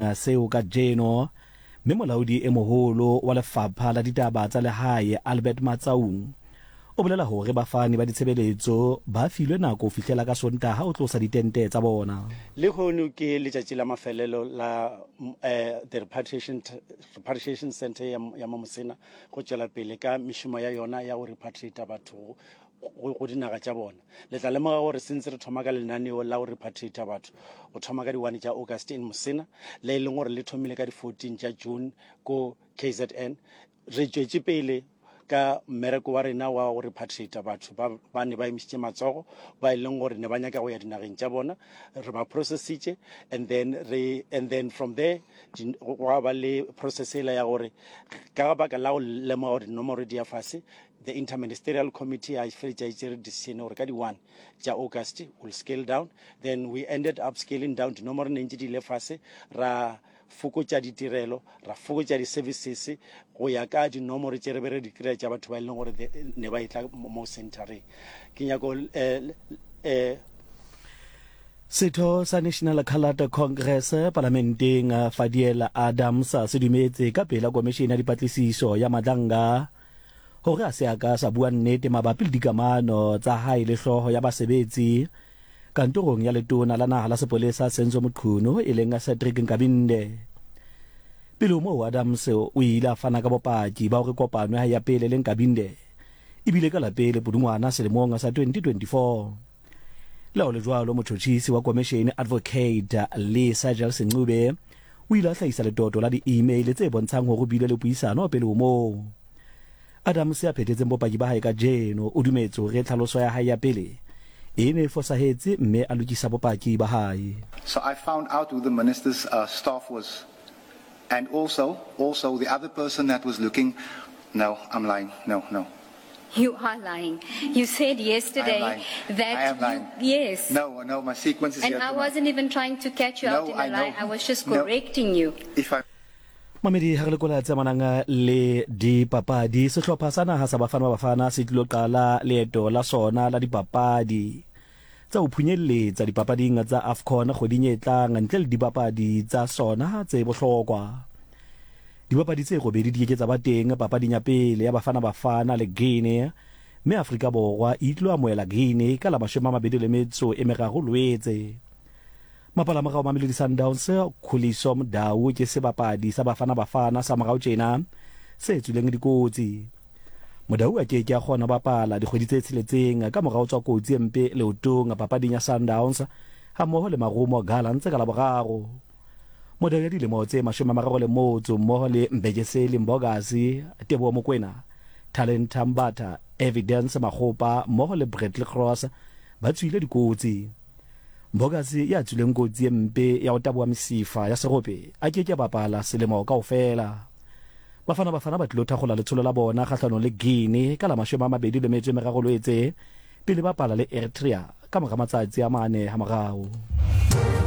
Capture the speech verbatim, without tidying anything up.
seo ka jeno mme molaodi e moholo wa lefapha la ditaba tsa lehae Albert Matsaung o bolela hore bafani ba ditshebeletso ba filwe nako ho fihlela ka Sontaha o tlosa ditente tsa bona. Le hono ke letšatši la mafelelo la uh, the repatriation repatriation center ya, ya Momosena go tšwela pele ka mešomo ya yona ya go repatriata batho go dinaga tša bona. Le tla lemoga gore sentse re thoma ka lenaneo la go repatriata batho go thoma ka di one tša August in Mosina le e leng gore le thomile ka di fourteen tša June ko K Z N. Re tšwetše pele ka mmereko wa rena wa go repatriata batho ba ne ba emišitše matsogo ba e leng gore ne ba nyaka go ya dinageng tša bona re ba processitše and then re and then from there go ba le process ela ya gore ka baka la go lemoga gore nomoro di ya fase the interministerial committee I felt I shared decision or kadi one ja August will scale down. Then we ended up scaling down to nomoro ne di le fase ra fokotsa ditirelo ra fokotsa di services go ya ka di nomoro tše re bere di kry tša batho ba ileng gore ne ba itla mo centering ke nyako eh eh Setho sa National Coloured Congress parlamenteng Fadiela Adams se dumetse ka pela komishene ya dipatlisiso ya Madlanga hore a se aka sa bua nnete mabapi le dikamano tsa hae le hloho ya basebetsi kantorong ya letona la naha la sepolesa Senzo Mqunu e leng a Cedric Nkabinde. Pele mo Adams o ile a fana ka bopaki ba hore kopano ya pele le Nkabinde ibile ka la pele Pudungwana selemong sa twenty twenty-four. Lao le jwalo motšhotšhisi wa komishene advocate le Sajal Sengcube o ile a hlahisa letoto la di-email tse bontshang hore bile le puisano pele mo Adams ya phethetseng bopaki ba hae ka jeno o dumetse hore tlhaloso ya hae ya pele e ne fosahetse mme a lokisa bopaki ba hae. So I found out who the minister's uh, staff was and also also the other person that was looking. No, I'm lying. No, no. You are lying. You said yesterday I am that I am lying. You, yes. No, no, my sequence is and here. And I wasn't even trying to catch you no, out in I a lie. know. I was just no. correcting you. If I Mamedi ha re lekola tsa mananga le dipapadi sehlopha sa naha sa Bafana Bafana se tlilo qala leeto la sona la dipapadi tsa o phunyelletsa dipapading tsa AFCON kgoding e tlang ntle le dipapadi tsa sona tse bohlokwa. Dipapadi tse robedi di eketsa ba teng papading ya pele ya Bafana Bafana le Guinea mme Afrika Borwa e tlo amoela Guinea ka la mashome a mabedi le metso e meraro Loetse. Mapala morao Mamelodi Sundowns Khuliso Mdau ke sebapadi sa Bafana Bafana sa morao tjena se tswileng dikotsi. Mdau a ke ke a gona bapala dikgwedi tse tsheletseng ka morao tswa kotsi empe leotong papading ya Sundowns ha mmoho le marumo gala ntse ka la boraro. Modelo ya dilemo tse mashome a mararo le motso mmoho le Mbekeseli Mbogazi Teboho Mokoena Talent Tambata Evidence Makgopa mmoho le Bradley Cross ba tswile dikotsi. Mbogazi ya tswileng kotsi empe ya o taboha mesifa ya serope a ke ke bapala selemo kaofela. Bafana Bafana ba tlilo thakgola letsholo la bona kgahlano le Guinea ka la mashome a mabedi le metso e meraro Loetse pele bapala le Eritrea ka mora matsatsi a mane ha morao.